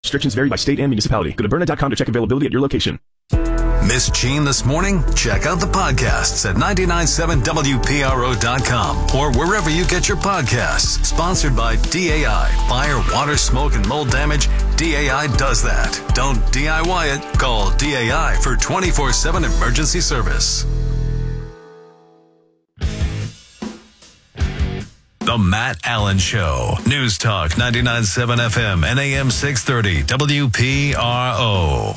Restrictions vary by state and municipality. Go to Byrna.com to check availability at your location. Miss Gene this morning? Check out the podcasts at 997WPRO.com or wherever you get your podcasts. Sponsored by DAI. Fire, water, smoke, and mold damage. DAI does that. Don't DIY it. Call DAI for 24/7 emergency service. The Matt Allen Show. News Talk 99.7 FM and AM 630 WPRO.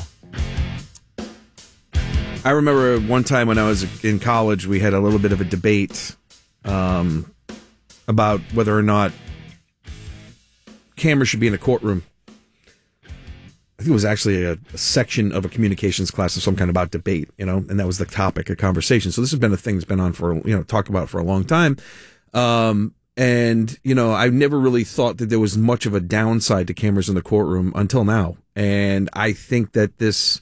I remember one time when I was in college, we had a little bit of a debate about whether or not cameras should be in a courtroom. I think it was actually a section of a communications class of some kind about debate, and that was the topic of conversation. So this has been a thing that's been on for, talk about for a long time. And I've never really thought that there was much of a downside to cameras in the courtroom until now. And I think that this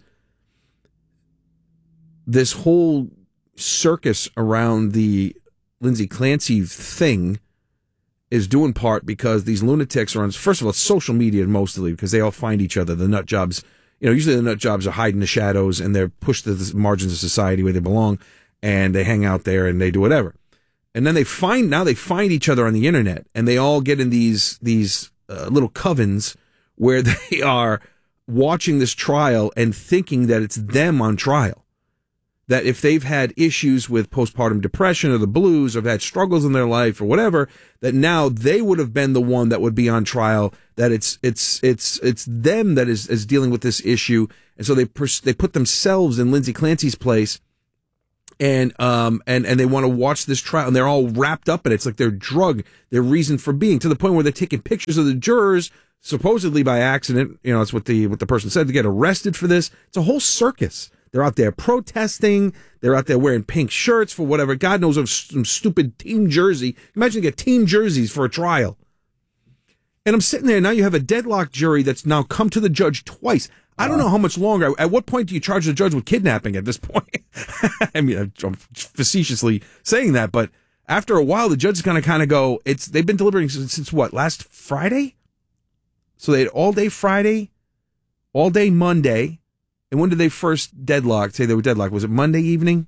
whole circus around the Lindsay Clancy thing is due in part because these lunatics are on, first of all, social media mostly, because they all find each other. The nut jobs, usually the nut jobs are hiding in the shadows and they're pushed to the margins of society where they belong, and they hang out there and they do whatever. And then they find each other on the internet, and they all get in these little covens where they are watching this trial and thinking that it's them on trial. That if they've had issues with postpartum depression or the blues, or have had struggles in their life or whatever, that now they would have been the one that would be on trial. That it's them that is dealing with this issue, and so they put themselves in Lindsay Clancy's place, and they want to watch this trial, and they're all wrapped up in it. It's like their drug, their reason for being, to the point where they're taking pictures of the jurors, supposedly by accident. It's what the person said, to get arrested for this. It's a whole circus. They're out there protesting. They're out there wearing pink shirts for whatever. God knows, of some stupid team jersey. Imagine you get team jerseys for a trial. And I'm sitting there, now you have a deadlocked jury that's now come to the judge twice. I don't know how much longer. At what point do you charge the judge with kidnapping at this point? I mean, I'm facetiously saying that, but after a while, the judge is going to kind of go, they've been deliberating since what, last Friday? So they had all day Friday, all day Monday. And when did they first say they were deadlocked? Was it Monday evening?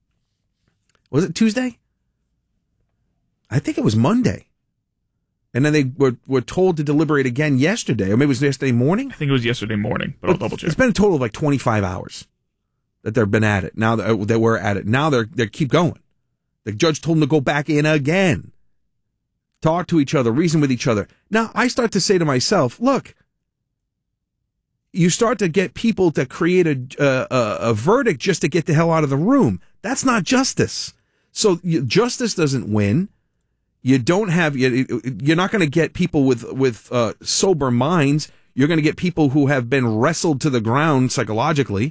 Was it Tuesday? I think it was Monday. And then they were told to deliberate again yesterday. Or maybe it was yesterday morning? I think it was yesterday morning, but I'll double check. It's been a total of like 25 hours that they've been at it. Now that we're at it. Now they keep going. The judge told them to go back in again. Talk to each other, reason with each other. Now I start to say to myself, look, you start to get people to create a verdict just to get the hell out of the room. That's not justice. So justice doesn't win. You don't have, you're not going to get people with sober minds. You're going to get people who have been wrestled to the ground psychologically,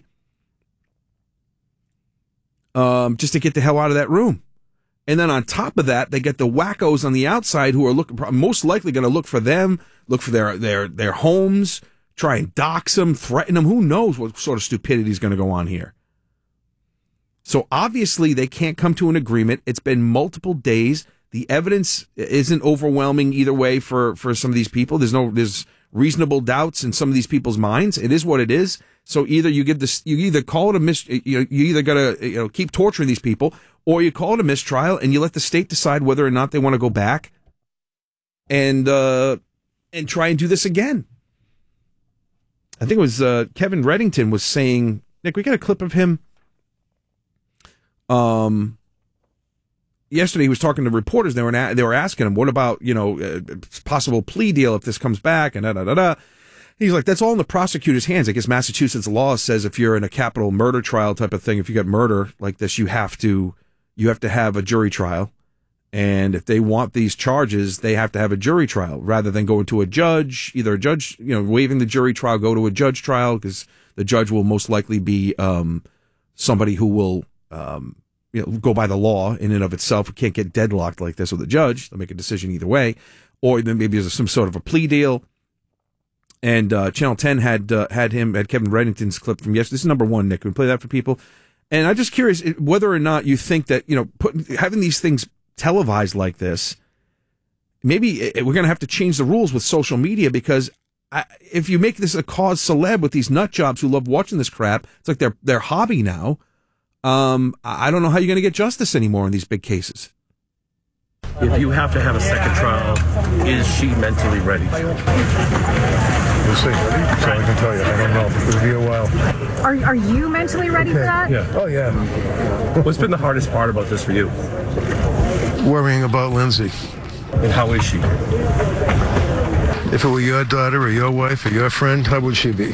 just to get the hell out of that room. And then on top of that, they get the wackos on the outside who are most likely going to look for them, look for their homes, try and dox them, threaten them. Who knows what sort of stupidity is going to go on here. So obviously they can't come to an agreement. It's been multiple days. The evidence isn't overwhelming either way for some of these people. There's reasonable doubts in some of these people's minds. It is what it is. So either you either call it you either gotta keep torturing these people, or you call it a mistrial and you let the state decide whether or not they want to go back and try and do this again. I think it was Kevin Reddington was saying, Nick, we got a clip of him. Yesterday he was talking to reporters. They were asking him, what about, possible plea deal if this comes back and da-da-da-da. He's like, that's all in the prosecutor's hands. I guess Massachusetts law says if you're in a capital murder trial type of thing, if you got murder like this, you have to have a jury trial. And if they want these charges, they have to have a jury trial rather than going to a judge, either a judge, waiving the jury trial, go to a judge trial, because the judge will most likely be somebody who will go by the law in and of itself. We can't get deadlocked like this with a judge. They'll make a decision either way. Or then maybe there's some sort of a plea deal. And Channel 10 had Kevin Reddington's clip from yesterday. This is number one, Nick. Can we play that for people? And I'm just curious whether or not you think that, having these things televised like this, maybe we're going to have to change the rules with social media, because if you make this a cause celeb with these nut jobs who love watching this crap, it's like their hobby now. I don't know how you're going to get justice anymore in these big cases. If you have to have a second trial, is she mentally ready? We'll see. That's all I can tell you. I don't know. It'll be a while. Are you mentally ready for that? Yeah. Oh, yeah. What's been the hardest part about this for you? Worrying about Lindsay. And how is she? If it were your daughter or your wife or your friend, how would she be?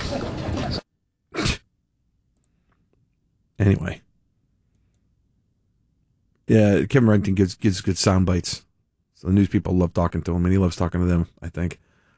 Anyway. Yeah, Kevin Renton gives good sound bites. So the news people love talking to him, and he loves talking to them, I think.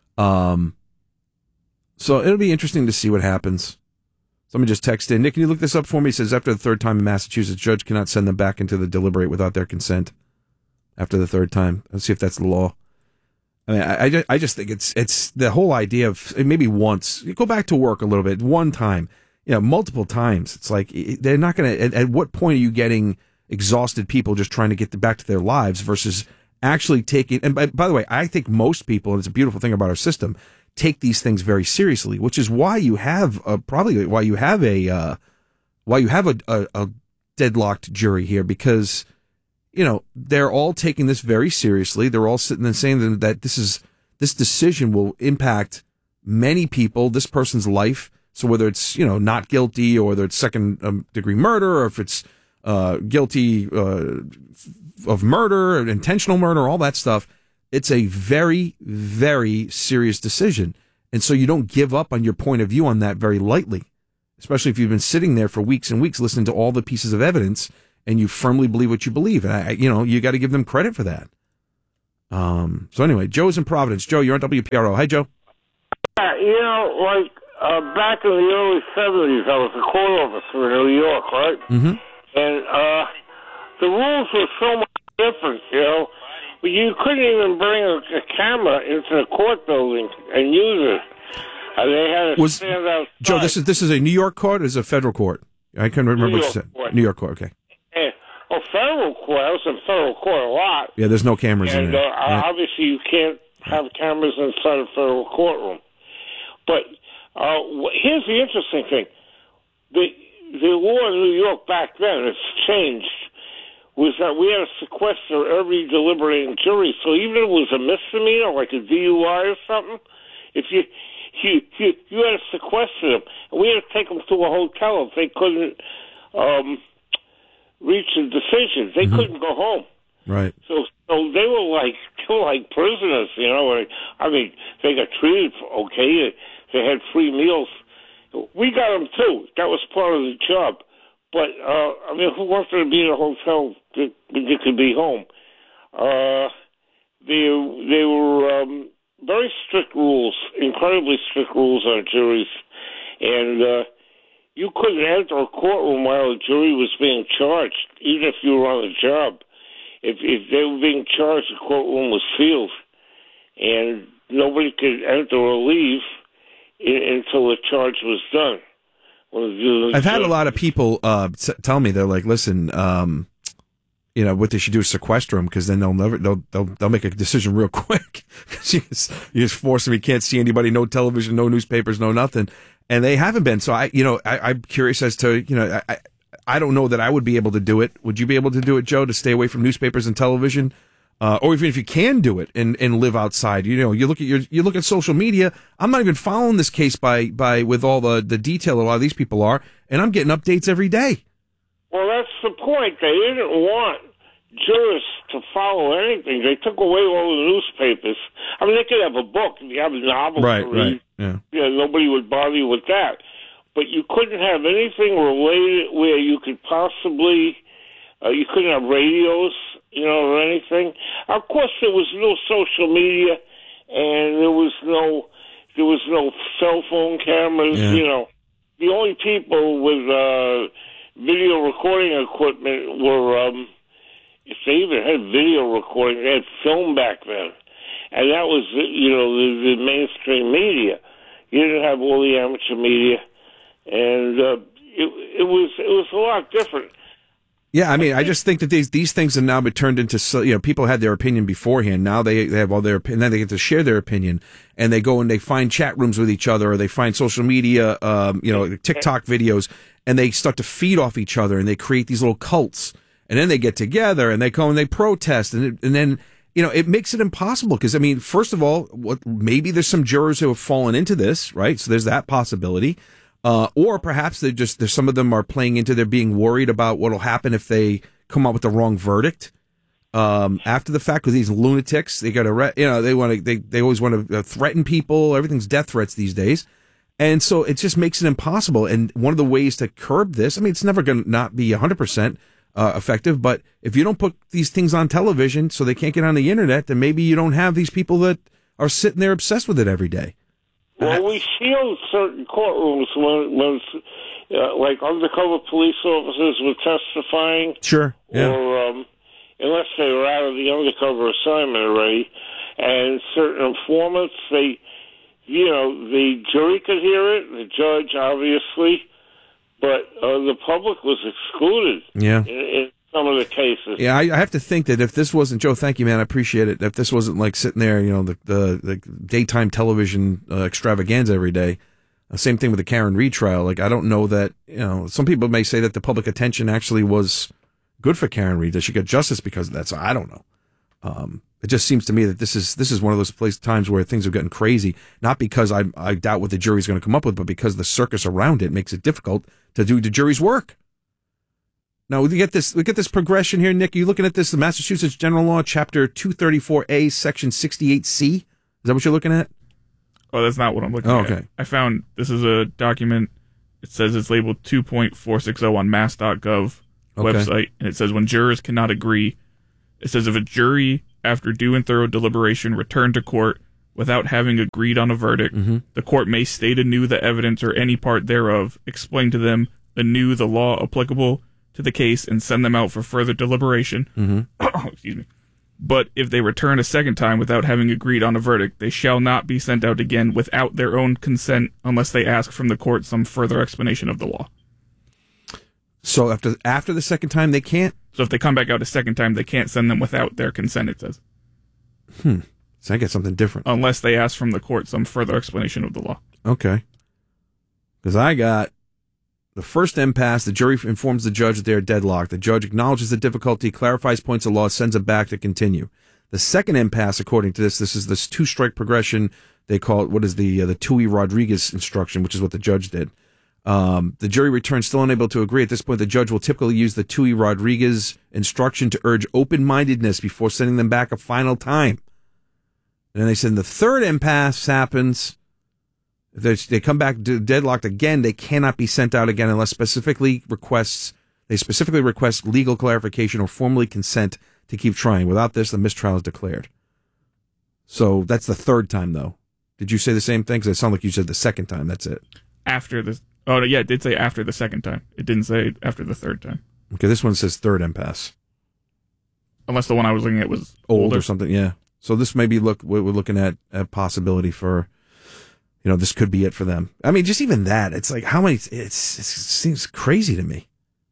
So it'll be interesting to see what happens. Somebody just texted in. Nick, can you look this up for me? He says, after the third time in Massachusetts, judge cannot send them back into the deliberate without their consent. After the third time. Let's see if that's the law. I mean, I just think it's the whole idea of maybe once. You go back to work a little bit, one time, multiple times. It's like they're not going to. At what point are you getting exhausted people just trying to get back to their lives versus actually taking? And by the way, I think most people, and it's a beautiful thing about our system, take these things very seriously, which is why you have a deadlocked jury here, because they're all taking this very seriously. They're all sitting and saying that this decision will impact many people, this person's life. So whether it's, not guilty, or whether it's second degree murder, or if it's guilty of murder, intentional murder, all that stuff, it's a very, very serious decision. And so you don't give up on your point of view on that very lightly, especially if you've been sitting there for weeks and weeks listening to all the pieces of evidence and you firmly believe what you believe. And, you got to give them credit for that. So anyway, Joe's in Providence. Joe, you're on WPRO. Hi, Joe. Back in the early 70s, I was a court officer in New York, right? Mm-hmm. And the rules were so much different, You couldn't even bring a camera into the court building and use it. They had to stand outside. Joe, this is a New York court or is it a federal court? I couldn't remember what you said. Court. New York court, okay. Federal court. I was in federal court a lot. Yeah, there's no cameras in there. And obviously you can't have cameras inside a federal courtroom. But here's the interesting thing. The law in New York back then, it's changed, was that we had to sequester every deliberating jury. So even if it was a misdemeanor, like a DUI or something, if you had to sequester them. And we had to take them to a hotel if they couldn't reach a decision. They couldn't go home. Right. So they were like prisoners, I mean, they got treated okay. They had free meals. We got them too. That was part of the job. But who wanted to be in a hotel when you could be home? They were very strict rules, incredibly strict rules on juries, and you couldn't enter a courtroom while a jury was being charged, even if you were on the job. If they were being charged, the courtroom was sealed, and nobody could enter or leave until the charge was done. I've had a lot of people tell me, they're like, listen, what they should do is sequester them, because then they'll make a decision real quick. you just force them. You can't see anybody, no television, no newspapers, no nothing. And they haven't been. So I'm curious as to, I don't know that I would be able to do it. Would you be able to do it, Joe, to stay away from newspapers and television? Or even if you can do it and live outside, you look at social media. I'm not even following this case by with all the detail a lot of these people are, and I'm getting updates every day. Well, that's the point. They didn't want jurists to follow anything. They took away all the newspapers. I mean, they could have a book. If you have a novel to read, right. Yeah, nobody would bother you with that. But you couldn't have anything related where you could possibly, you couldn't have radios, or anything. Of course, there was no social media, and there was no cell phone cameras. Yeah. The only people with video recording equipment were, if they even had video recording, they had film back then, and that was the mainstream media. You didn't have all the amateur media, and it was a lot different. Yeah, I mean, I just think that these things have now been turned into, people had their opinion beforehand. Now they have all their opinion, then they get to share their opinion, and they go and they find chat rooms with each other, or they find social media, TikTok videos, and they start to feed off each other, and they create these little cults, and then they get together and they go and they protest, and then it makes it impossible because, I mean, first of all, maybe there's some jurors who have fallen into this, right? So there's that possibility. Or perhaps there's some of them are playing into their being worried about what'll happen if they come up with the wrong verdict after the fact. Because these lunatics, they they always want to threaten people. Everything's death threats these days, and so it just makes it impossible. And one of the ways to curb this, I mean, it's never going to not be 100% effective, but if you don't put these things on television so they can't get on the internet, then maybe you don't have these people that are sitting there obsessed with it every day. Well, we shield certain courtrooms when like undercover police officers were testifying. Sure. Yeah. Or unless they were out of the undercover assignment already, and certain informants, the jury could hear it, the judge obviously, but the public was excluded. Yeah. In some of the cases. Yeah, I have to think that if this wasn't, Joe, thank you, man, I appreciate it. If this wasn't like sitting there, the daytime television extravaganza every day, same thing with the Karen Reed trial. Like, I don't know that, some people may say that the public attention actually was good for Karen Reed, that she got justice because of that. So I don't know. It just seems to me that this is one of those times where things are getting crazy, not because I doubt what the jury's going to come up with, but because the circus around it makes it difficult to do the jury's work. Now, we get this progression here, Nick. Are you looking at this, the Massachusetts General Law, Chapter 234A, Section 68C? Is that what you're looking at? Oh, that's not what I'm looking at. Okay. I found this is a document. It says it's labeled 2.460 on mass.gov website, and it says when jurors cannot agree, it says if a jury, after due and thorough deliberation, return to court without having agreed on a verdict, the court may state anew the evidence or any part thereof, explain to them anew the law applicable to the case, and send them out for further deliberation. Excuse me. But if they return a second time without having agreed on a verdict, they shall not be sent out again without their own consent unless they ask from the court some further explanation of the law. So after the second time, they can't? So if they come back out a second time, they can't send them without their consent, it says. So I get something different. Unless they ask from the court some further explanation of the law. Okay. Because I got the first impasse, the jury informs the judge that they are deadlocked. The judge acknowledges the difficulty, clarifies points of law, sends it back to continue. The second impasse, according to this is this two-strike progression. They call it, what is the Tui-Rodriguez instruction, which is what the judge did. The jury returns still unable to agree. At this point, the judge will typically use the Tui-Rodriguez instruction to urge open-mindedness before sending them back a final time. And then they said the third impasse happens. If they come back deadlocked again, they cannot be sent out again unless specifically request legal clarification or formally consent to keep trying. Without this, the mistrial is declared. So that's the third time, though. Did you say the same thing? Because it sounded like you said the second time. That's it. After the... Oh, yeah, it did say after the second time. It didn't say after the third time. Okay, this one says third impasse. Unless the one I was looking at was old or something, yeah. So this may be we're looking at a possibility for... this could be it for them. I mean, just even that, it's like how many, it seems crazy to me.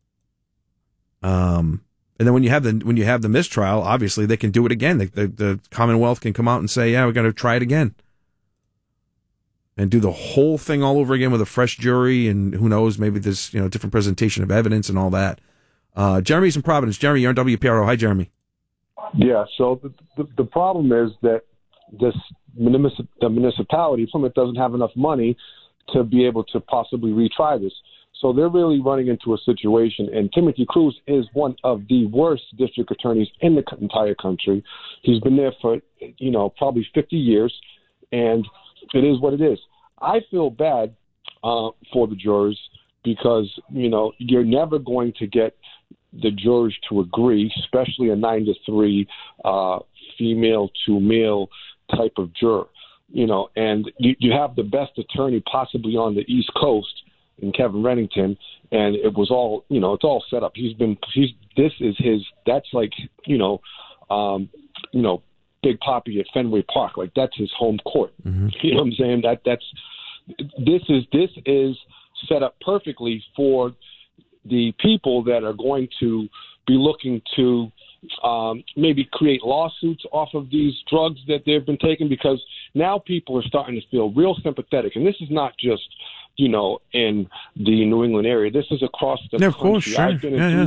And then when you have the mistrial, obviously they can do it again. The Commonwealth can come out and say, yeah, we're going to try it again. And do the whole thing all over again with a fresh jury, and who knows, maybe there's, different presentation of evidence and all that. Jeremy's in Providence. Jeremy, you're on WPRO. Hi, Jeremy. Yeah, so the problem is that the municipality, Plymouth, doesn't have enough money to be able to possibly retry this. So they're really running into a situation, and Timothy Cruz is one of the worst district attorneys in the entire country. He's been there for, probably 50 years, and it is what it is. I feel bad for the jurors because, you're never going to get the jurors to agree, especially a 9-3 female to male type of juror, and you have the best attorney possibly on the East Coast in Kevin Reddington, and it was all, it's all set up. That's like, Big Papi at Fenway Park, like that's his home court. Mm-hmm. You know what I'm saying? This is set up perfectly for the people that are going to be looking to maybe create lawsuits off of these drugs that they've been taking, because now people are starting to feel real sympathetic. And this is not just, in the New England area. This is across the country. Of course, sure. I've been in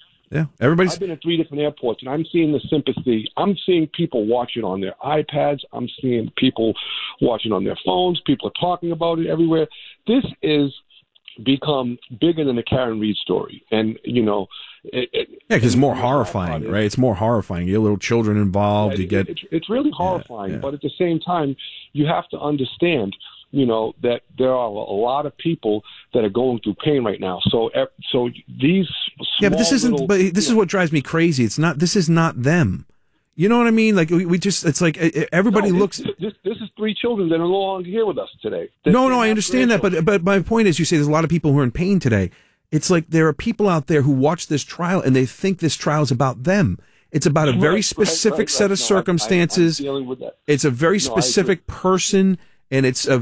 I've been in 3 different airports, and I'm seeing the sympathy. I'm seeing people watching on their iPads. I'm seeing people watching on their phones. People are talking about it everywhere. This is become bigger than the Karen Reed story. And, because it's more horrifying, right? It's more horrifying. You get little children involved. It's really horrifying. But at the same time, you have to understand, that there are a lot of people that are going through pain right now. So these but this isn't. But this is what drives me crazy. It's not. This is not them. You know what I mean? Like we just. It's like everybody looks. This is 3 children that are no longer here with us today. No, I understand that. But my point is, you say there's a lot of people who are in pain today. It's like there are people out there who watch this trial and they think this trial is about them. It's about a very specific set of circumstances. I'm dealing with that. It's a very specific person. And it's a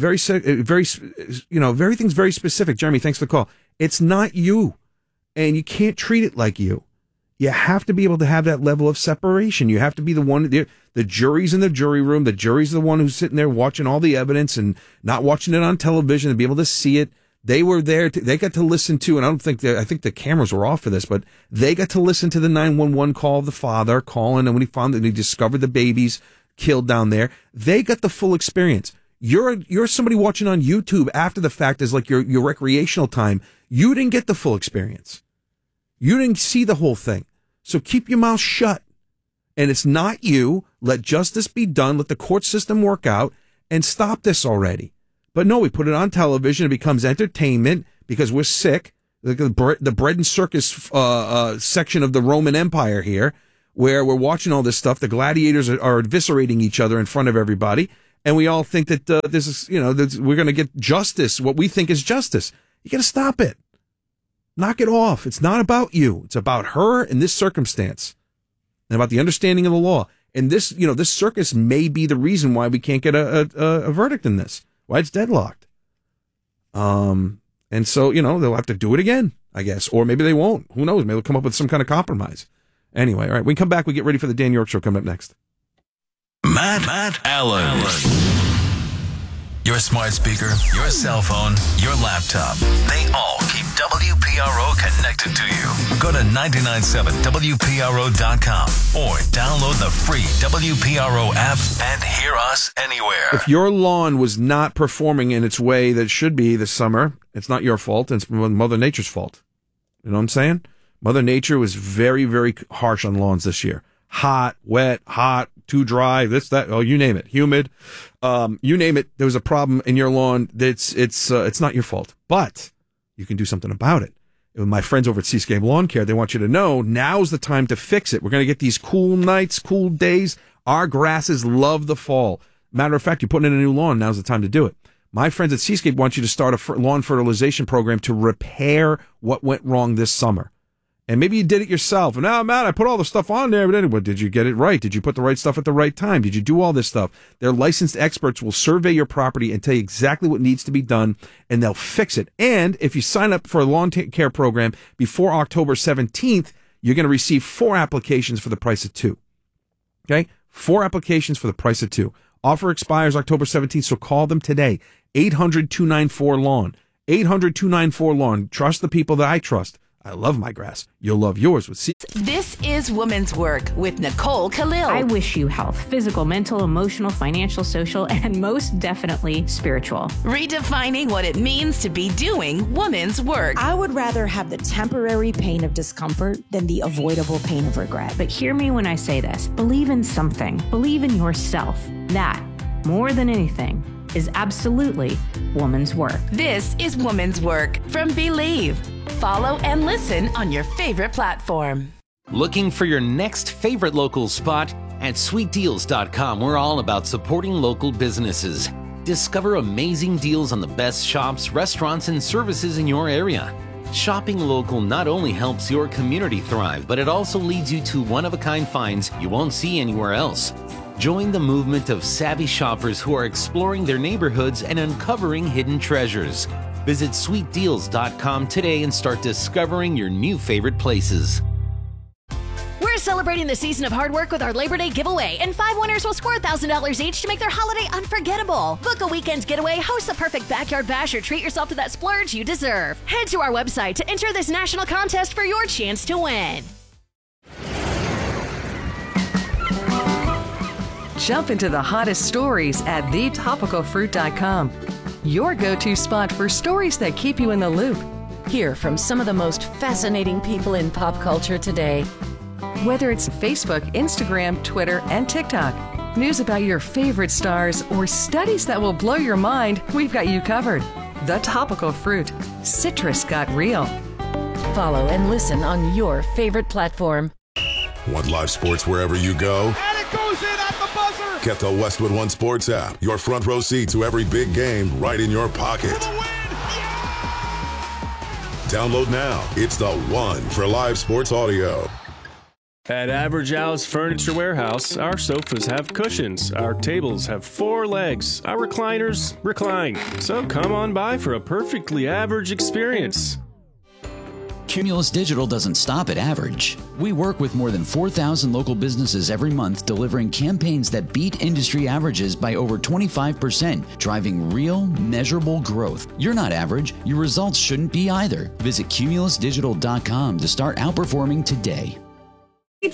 everything's very specific. Jeremy, thanks for the call. It's not you, and you can't treat it like you. You have to be able to have that level of separation. You have to be the one. The jury's in the jury room. The jury's the one who's sitting there watching all the evidence and not watching it on television and be able to see it. They were there. They got to listen to, and I think the cameras were off for this, but they got to listen to the 911 call of the father calling, and when he discovered the babies killed down there, they got the full experience. You're somebody watching on YouTube after the fact as like your recreational time. You didn't get the full experience. You didn't see the whole thing. So keep your mouth shut. And it's not you. Let justice be done. Let the court system work out and stop this already. But no, we put it on television. It becomes entertainment because we're sick. The bread and circus section of the Roman Empire here, where we're watching all this stuff. The gladiators are eviscerating each other in front of everybody. And we all think that this is, we're going to get justice, what we think is justice. You got to stop it. Knock it off. It's not about you. It's about her in this circumstance and about the understanding of the law. And this, this circus may be the reason why we can't get a verdict in this, why it's deadlocked. And so, they'll have to do it again, I guess. Or maybe they won't. Who knows? Maybe they'll come up with some kind of compromise. Anyway, all right. When we come back, we get ready for the Dan York Show coming up next. Matt Allen. Your smart speaker, your cell phone, your laptop. They all keep WPRO connected to you. Go to 997WPRO.com or download the free WPRO app and hear us anywhere. If your lawn was not performing in its way that it should be this summer, it's not your fault. It's Mother Nature's fault. You know what I'm saying? Mother Nature was very, very harsh on lawns this year. Hot, wet, too dry, this, that, you name it, humid, you name it. There was a problem in your lawn. It's not your fault, but you can do something about it. And my friends over at Seascape Lawn Care, they want you to know now's the time to fix it. We're going to get these cool nights, cool days. Our grasses love the fall. Matter of fact, you're putting in a new lawn. Now's the time to do it. My friends at Seascape want you to start a lawn fertilization program to repair what went wrong this summer. And maybe you did it yourself. And, Matt, I put all the stuff on there. But anyway, did you get it right? Did you put the right stuff at the right time? Did you do all this stuff? Their licensed experts will survey your property and tell you exactly what needs to be done, and they'll fix it. And if you sign up for a lawn care program before October 17th, you're going to receive 4 applications for the price of 2. Okay? 4 applications for the price of 2. Offer expires October 17th, so call them today. 800-294-LAWN. 800-294-LAWN. Trust the people that I trust. I love my grass. You'll love yours with This is Woman's Work with Nicole Khalil. I wish you health, physical, mental, emotional, financial, social, and most definitely spiritual. Redefining what it means to be doing woman's work. I would rather have the temporary pain of discomfort than the avoidable pain of regret. But hear me when I say this. Believe in something. Believe in yourself. That, more than anything, is absolutely woman's work. This is Woman's Work from Believe. Follow and listen on your favorite platform. Looking for your next favorite local spot? At sweetdeals.com, we're all about supporting local businesses. Discover amazing deals on the best shops, restaurants, and services in your area. Shopping local not only helps your community thrive, but it also leads you to one-of-a-kind finds you won't see anywhere else. Join the movement of savvy shoppers who are exploring their neighborhoods and uncovering hidden treasures. Visit sweetdeals.com today and start discovering your new favorite places. celebrating the season of hard work with our Labor Day giveaway, and 5 winners will score $1,000 each to make their holiday unforgettable. Book a weekend getaway, host the perfect backyard bash, or treat yourself to that splurge you deserve. Head to our website to enter this national contest for your chance to win. Jump into the hottest stories at thetopicalfruit.com. Your go-to spot for stories that keep you in the loop. Hear from some of the most fascinating people in pop culture today. Whether it's Facebook, Instagram, Twitter, and TikTok, news about your favorite stars, or studies that will blow your mind, we've got you covered. The Topical Fruit. Citrus got real. Follow and listen on your favorite platform. Want live sports wherever you go? And it goes in at the buzzer! Get the Westwood One Sports app. Your front row seat to every big game right in your pocket. Download now. It's the one for live sports audio. At Average Al's Furniture Warehouse, our sofas have cushions, our tables have 4 legs, our recliners recline. So come on by for a perfectly average experience. Cumulus Digital doesn't stop at average. We work with more than 4,000 local businesses every month, delivering campaigns that beat industry averages by over 25%, driving real, measurable growth. You're not average. Your results shouldn't be either. Visit cumulusdigital.com to start outperforming today.